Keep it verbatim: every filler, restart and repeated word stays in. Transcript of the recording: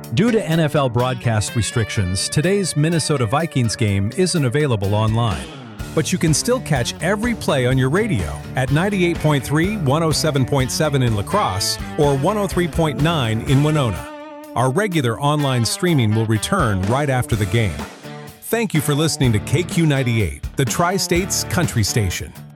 Due to N F L broadcast restrictions, today's Minnesota Vikings game isn't available online. But you can still catch every play on your radio at ninety-eight point three, one oh seven point seven in La Crosse or one oh three point nine in Winona. Our regular online streaming will return right after the game. Thank you for listening to K Q ninety-eight, the Tri-State's country station.